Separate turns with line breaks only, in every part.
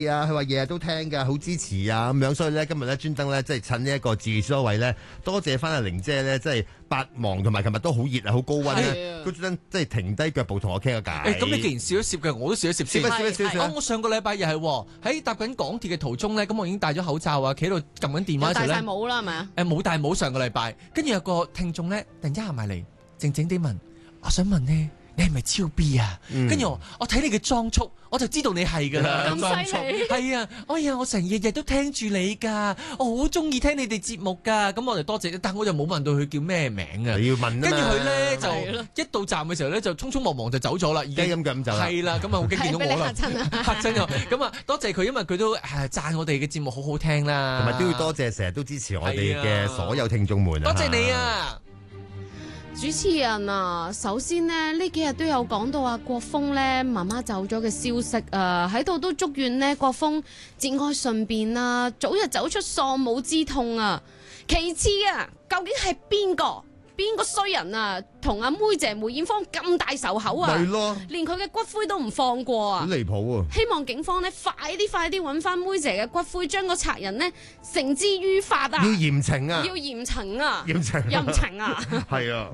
啊，佢話日日都聽噶，好支持啊咁樣，所以咧今日咧專登咧即係趁呢一個自熱所謂咧，多謝翻阿玲姐咧，即係百忙同埋琴日都好熱啊，好高溫咧，都專登即係停低腳步同我傾個偈。
咁你既然笑一笑嘅，我都笑一笑先。我上個禮拜又係喺搭緊港鐵嘅途中咧，咁我已經戴咗口罩啊，企喺度撳緊電話嘅時候咧，
戴晒帽啦係咪啊？
冇戴帽上個禮拜，跟住有個聽眾咧突然之間行埋嚟，靜靜地問，我想問呢，你係咪超 B 啊？跟住我睇你嘅裝束，我就知道你係噶啦。
咁犀利？
係啊！哎呀，我成日都聽住你噶，我好中意聽你哋節目噶。咁我哋多謝，但我就冇問到佢叫咩名啊。
你要問啊嘛。
跟住佢咧就一到站嘅時候咧就匆匆忙忙就走咗啦。已經
咁就
係啦，咁啊好驚見到我啦，嚇親我。咁啊多謝佢，因為佢都讚我哋嘅節目好好聽啦。
同埋都要多謝成日都支持我哋嘅所有聽眾們啊！
多謝你啊！
主持人啊，首先呢幾日都有講到阿國峰咧媽媽走咗嘅消息啊，喺度都祝願呢國峰節哀順變啊，早日走出喪母之痛啊。其次啊，究竟係邊個衰人啊，同阿妹姐梅艷芳咁大仇口啊？
係咯，
連佢嘅骨灰都唔放過啊！
好離譜啊！
希望警方呢快啲揾翻妹姐嘅骨灰，將個賊人呢繩之於法啊！
要嚴懲啊！
要嚴懲啊！
嚴懲
啊！
係啊！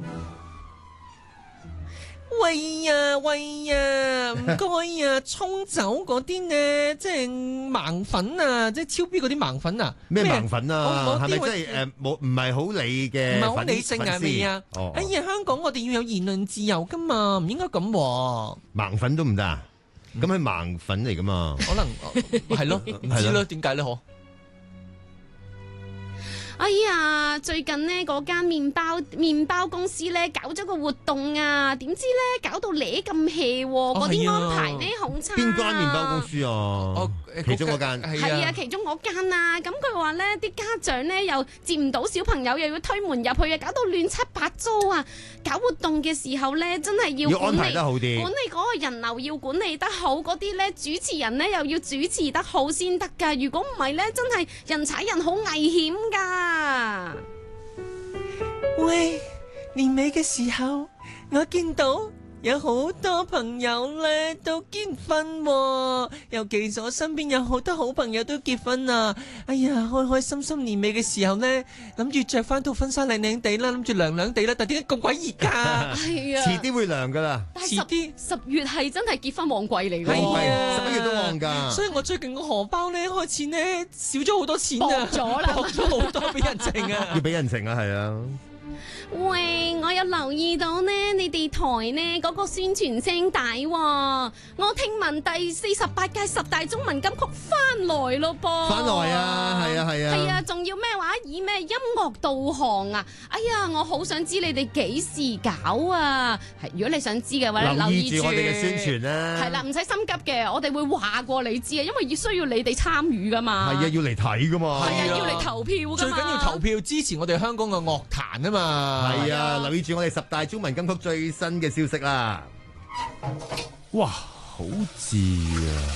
喂呀，唔該啊，沖走嗰啲呢，即係盲粉啊，即係超標嗰啲盲粉啊！
咩盲粉啊？係咪
即
係唔係好理嘅？
唔係好理性啊？未啊？哎呀，香港我哋要有言論自由噶嘛，唔應該咁喎。
盲粉都唔得啊？咁係盲粉嚟噶嘛？
可能係咯，唔知咯，點解咧？嗬？
哎呀，最近呢嗰間麵包公司咧搞咗個活動啊，點知咧搞到攣咁 hea 喎，嗰啲安排呢好差。
邊間麵包公司啊？其中嗰間
係啊，其中嗰間啊，咁佢話咧啲家長咧又接唔到小朋友，又要推門入去啊，搞到亂七八糟啊！搞活動嘅時候咧，真係要
安排得好啲，
管理嗰個人流要管理得好，嗰啲咧主持人咧又要主持得好先得噶。如果唔係咧，真係人踩人好危險噶。
喂，年尾嘅時候，我見到有好多朋友咧都結婚喎，尤其是我身邊有好多好朋友都結婚啊！哎呀，開開心心年尾嘅時候咧，諗住着翻套婚紗靚靚地啦，諗住涼涼地啦，但點解咁鬼熱㗎？
係啊，
遲啲會涼㗎啦。
遲啲10月係真係結婚旺季嚟㗎，
係啊，11月都旺㗎。
所以我最近個荷包咧開始咧少咗好多錢啊，薄咗好多俾人情啊，
要俾人情啊，係啊。
喂，我有留意到呢，你哋台呢嗰個宣傳聲帶喎，我聽聞第48屆10大中文金曲翻來咯噃，
翻來啊，係啊，
係啊，仲要咩話？以咩音樂導航啊？哎呀，我好想知你哋幾時搞啊！係，如果你想知嘅話，
留意住我哋嘅宣傳啦。
係啦，唔使心急嘅，我哋會話過你知啊，因為需要你哋參與噶嘛。
係啊，要嚟睇噶嘛。
係啊，要嚟投票噶嘛。
最緊要投票支持我哋香港嘅樂壇啊嘛。
係啊，留意住我哋10大中文金曲最新嘅消息啦。
哇，好字啊！